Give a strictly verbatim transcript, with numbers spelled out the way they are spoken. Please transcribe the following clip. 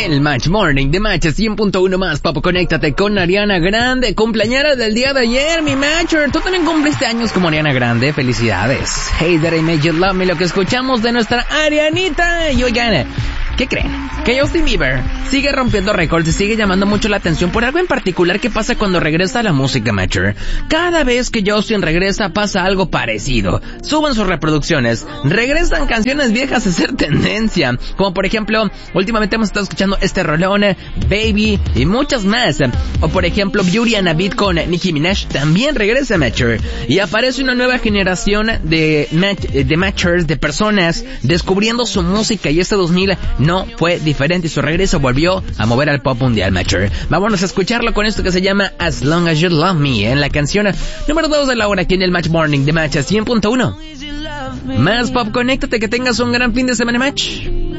el Match Morning de Match cien punto uno más, papo, conéctate con Ariana Grande, cumpleañera del día de ayer, mi Matcher. Tú también cumpliste años como Ariana Grande, felicidades. Hey There I Made You Love Me, lo que escuchamos de nuestra Arianita. Y oigan, ¿qué creen? Que Justin Bieber sigue rompiendo récords y sigue llamando mucho la atención por algo en particular que pasa cuando regresa a la música, Matcher. Cada vez que Justin regresa pasa algo parecido. Suben sus reproducciones, regresan canciones viejas a ser tendencia, como por ejemplo, últimamente hemos estado escuchando este rolón, Baby y muchas más. O por ejemplo, Beauty and a Beat con Nicki Minaj también regresa, Matcher. Y aparece una nueva generación de, match, de Matchers, de personas descubriendo su música, y este dos mil no fue diferente y su regreso volvió a mover al pop mundial, Matcher. Vámonos a escucharlo con esto que se llama As Long As You Love Me, en la canción número dos de la hora aquí en el Match Morning de Match cien punto uno. Más pop, conéctate, que tengas un gran fin de semana, Match.